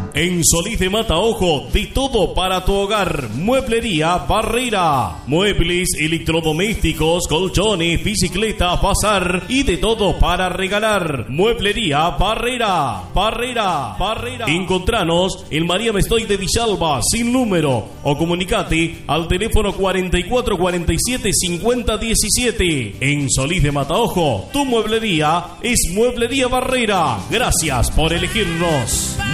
En Solís de Mataojo, de todo para tu hogar. Mueblería Barrera. Muebles, electrodomésticos, colchones, bicicletas, bazar y de todo para regalar. Mueblería Barrera. Encontranos en María Mestoy de Villalba, sin número, o comunicate al teléfono 4447 5017. En Solís de Mataojo, tu mueblería es Mueblería Barrera. Gracias por elegirnos.